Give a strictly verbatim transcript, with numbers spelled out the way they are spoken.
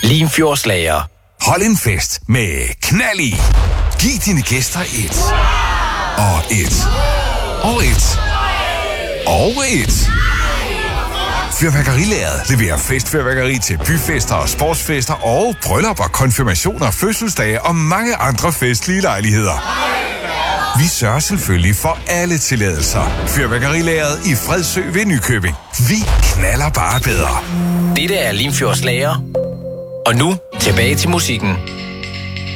Limfjordslager. Hold en fest med knald i. Giv dine gæster et. Og et. Og et. Og et. Fyrværkerilageret leverer festfyrværkeri til byfester og sportsfester og bryllupper, konfirmationer, fødselsdage og mange andre festlige lejligheder. Vi sørger selvfølgelig for alle tilladelser. Fyrværkerilageret i Fredsø ved Nykøbing. Vi knaller bare bedre. Dette er Limfjordslager. Og nu tilbage til musikken.